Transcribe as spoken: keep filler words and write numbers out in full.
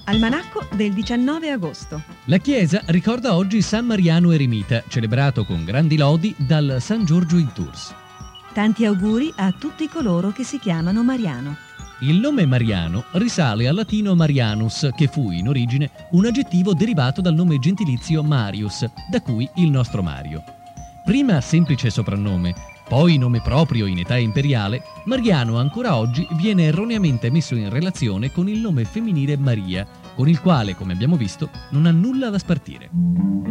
Almanacco del diciannove agosto. La Chiesa ricorda oggi San Mariano Eremita, celebrato con grandi lodi dal San Giorgio in Tours. Tanti auguri a tutti coloro che si chiamano Mariano. Il nome Mariano risale al latino Marianus, che fu in origine un aggettivo derivato dal nome gentilizio Marius, da cui il nostro Mario. Prima semplice soprannome, poi nome proprio in età imperiale, Mariano ancora oggi viene erroneamente messo in relazione con il nome femminile Maria, con il quale, come abbiamo visto, non ha nulla da spartire.